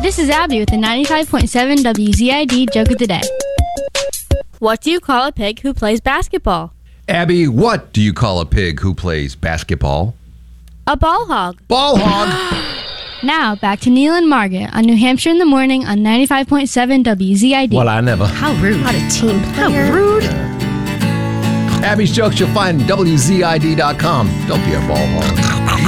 This is Abby with the 95.7 WZID joke of the day. What do you call a pig who plays basketball? Abby, what do you call a pig who plays basketball? A ball hog. Ball hog. Now, back to Neil and Margaret on New Hampshire in the Morning on 95.7 WZID. Well, I never. How rude. What a team How player. rude. Abby's jokes you'll find at WZID.com. Don't be a ball hog.